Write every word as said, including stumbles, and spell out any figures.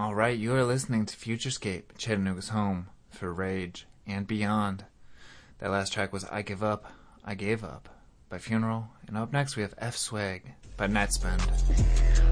Alright, you are listening to Futurescape, Chattanooga's home for Rage and beyond. That last track was I Give Up, I Gave Up by Funeral. And up next we have F-Swag by Nightspend.